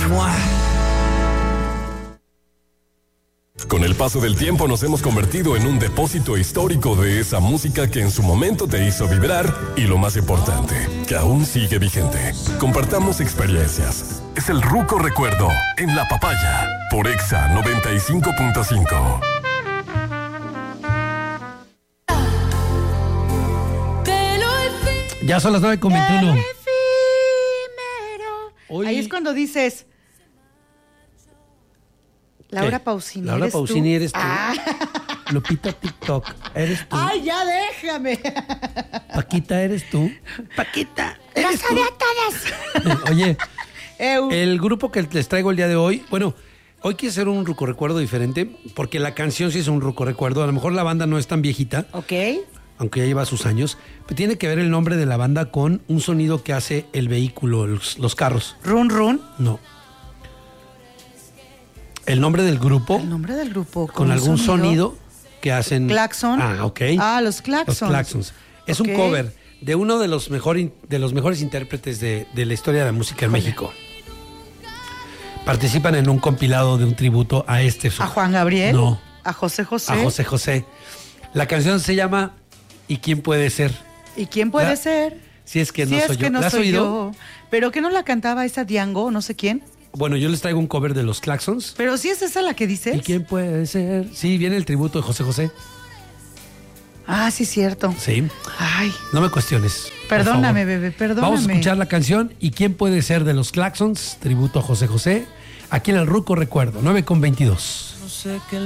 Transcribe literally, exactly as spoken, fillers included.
moi. Con el paso del tiempo nos hemos convertido en un depósito histórico de esa música que en su momento te hizo vibrar y lo más importante, que aún sigue vigente. Compartamos experiencias. Es el Ruco Recuerdo en La Papaya por Exa noventa y cinco punto cinco. Ya son las nueve con veintiuno. Hoy... Ahí es cuando dices... Laura ¿Qué? Pausini. Laura ¿eres Pausini tú? eres tú. Ah. Lupita TikTok, eres tú. ¡Ay, ya déjame! Paquita, eres tú. Paquita, eres ¡Las odio a todas! Oye, Eu. el grupo que les traigo el día de hoy, bueno, hoy quiero hacer un ruco recuerdo diferente, porque la canción sí es un ruco recuerdo. A lo mejor la banda no es tan viejita. Ok. Aunque ya lleva sus años, pero tiene que ver el nombre de la banda con un sonido que hace el vehículo, los, los carros. ¿Run Run? No. El nombre del grupo. El nombre del grupo. Con algún sonido? sonido que hacen. ¿Claxon? Ah, ok. Ah, los claxons. Los claxons. Es okay. Un cover de uno de los, mejor, de los mejores intérpretes de, de la historia de la música en Joder. México. Participan en un compilado de un tributo a este. ¿A Juan Gabriel? No. ¿A José José? A José José. La canción se llama ¿Y quién puede ser? ¿Y quién puede la, ser? Si es que no si soy es que yo. No ¿La has soy oído? Yo. ¿Pero que no la cantaba esa Diango, no sé quién? Bueno, yo les traigo un cover de los Claxons. ¿Pero sí es esa la que dices? ¿Y quién puede ser? Sí, viene el tributo de José José. Ah, sí, cierto. Sí. Ay. No me cuestiones. Perdóname, bebé, perdóname. Vamos a escuchar la canción ¿Y quién puede ser? De los Claxons, tributo a José José, aquí en el Ruco Recuerdo, nueve con veintidós. No sé qué